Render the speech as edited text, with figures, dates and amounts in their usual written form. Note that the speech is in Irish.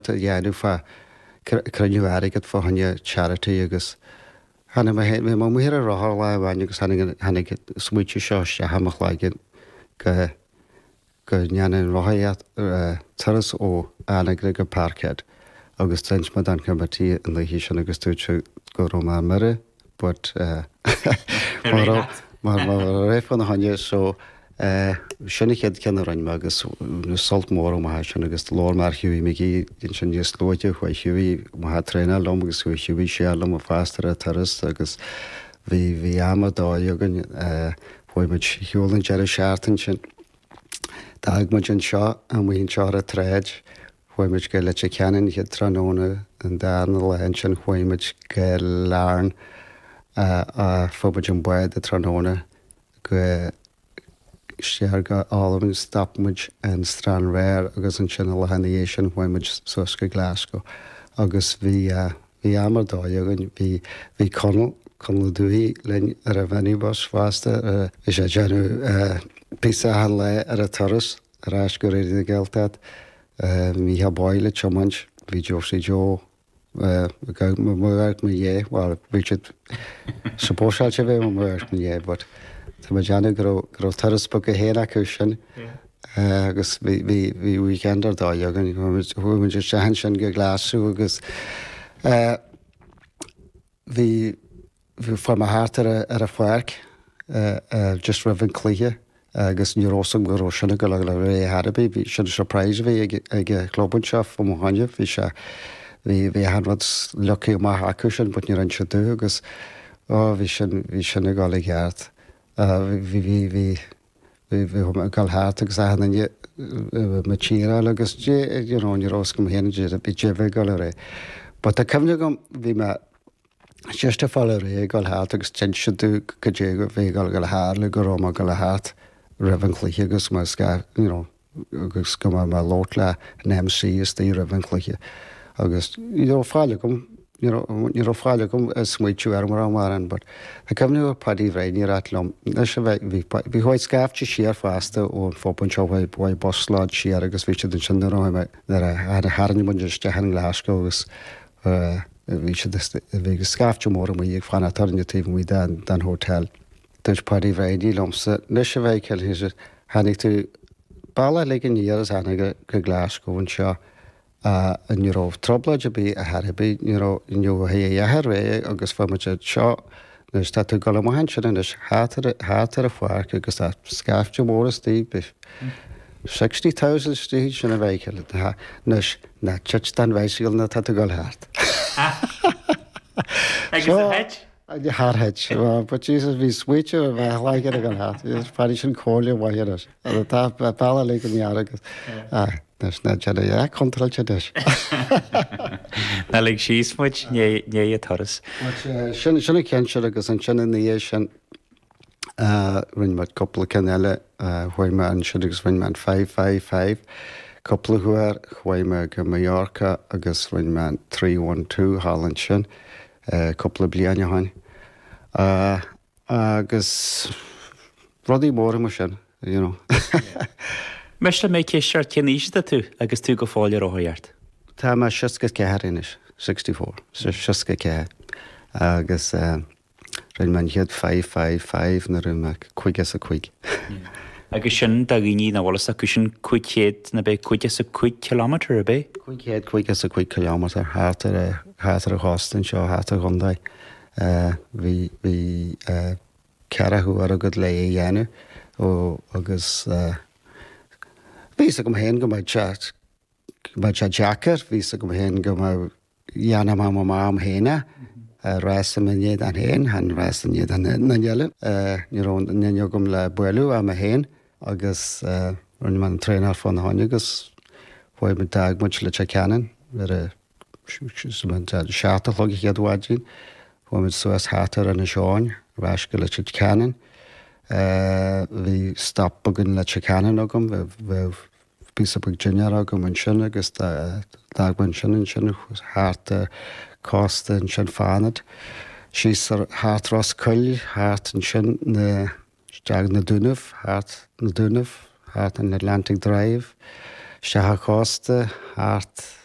dhéanú fa cruniú airigad fá hanne charity agus hanna mé má muhir a ráth le bhaine agus hanig smuitiú seo se haach leigin go neanan rathaíad taras ó anagla go parkhead agus tens me an cumbatí an le hí sin agus túte go Roma mare, but mar réifh an hanne so sinna chéad ceanna rain me agus solt mór mai sin agus lár mar hiúí mé gin sin níos slóide chuid hiúí má tréna lom agus chu hiúí sé lom a fástar a taras agus bhí amadágan chuimiid hiúlann dear seaartan sin. Tá agmuid an seo an bhíonn seo a tréid chuimiid go le ceanan iad tróna an dána lein sin chuimiid go learn a fóbaid an buid a tróna go séar go álamn stopmuid an strán réir agus an sin lehanana sin chuimiid sus go Glasgow agus bhí amardágan bhí conal dúí lein ar a bhaní bos fásta is sé deanú písa le ar a toras arás go réidir na Geltad hí ha báile chomant hí Josie Jo muirt me dhé bhil bhí suppósáil se bheith muirt me dhé, but tá me deanna gur taraspa go héana acu sin agus bhí weekendar dágan chuimiid sehan sin go Glasgow agus bhí form a hátar ar a foiirc just ra bhín clíthe agus nírósam go sinna go le ré Harbí, bhí sin surprise bhí ag clubban seo fó háine bhí se bhí hanhad lecí maith acu sin, but ní an se dú agus bhí sinna gála gheart. Bhí gal háart agus ahanana me tíra agus nírós go héana dé a bhí débh gal ré. Ba tá cemne gom bhí me séiste fall ré gáil háart agus tin se dú go dé go bhí gal hála go Roma gal háart raibhann chluthe agus mar agus go me lót le an MC is tí raibhann chluthe agus fáile gom ní fáile gom smuitiú ar mar an, but a cemnú padí bhréid ní ratlum bhí háid scafte siar fásta ó fópan seohhaid buid bosláid siar agus bhí den sin ráime a hána muiste hen Glasgow agus bhí scafte mór mu ag fanna tarnatíh mí den hotel. Dúirt padí bhréidí lomsa nu se bheith ceil hí hanig tú bailla le an níras hena go Glasgow an seo níróh troblaid a bí a Harbí nniu hé ré agus fáimeide seo nus tá tú go mahan sin is hátar a foiirc agus tá scafte móras tí 60,000 stí sin a bhéiciile nus na chut den bhéisiil na tá go háart. Harheid, but Jesus bhí smuite a bheith leige an hat. Fáí sin cóla bhaidir a tá bailla le an nearagus. Na te contrailte deis. Na le síos muid né a toras. Sinna cen se agus an sinna ní sin rinn mar coppla canile chuime an si agus rinn man 555, coppla chuir chuime go Mallorca agus rinn man 312 Holland sin, coppla bliana hain. Agus rudí mór mar sin, Meisle mé céisiart ceníiste tú agus tú go fáile óthart. Tá me siosca cethirinis 64 siosca cethe agus rinn man head 555 na rinne chuigeas a chuig. Agus sin da gní na bhlas acu sin chuichéad na bé chuigeas a 5 kilometr a bé? Chuigeas a 5 kilometr hátar a hástan seo hátar chundaid. Bhí cearathú ar a go le dhéanú agus bhí a go héin go maid se Jackar, bhí a go héin go dhéanam am héine réasta iad an héin, han réasta iad an naile ní gom le buú am a héin agus runn man trénar fan háine agus chuid me dag mu le te ceanan ar seaachlog chéadháidín chuid suas hátar an na seáin ráis go le te ceanan. Bhí stop bagan le te ceanan agam bheith písapag Virginia agam an sin agus dagban sin sin háart cásta an sin fánad. Sís ar hátrás coil, háart an sin deag na dúnamh, háart an Atlantic Drive, se cásta, háart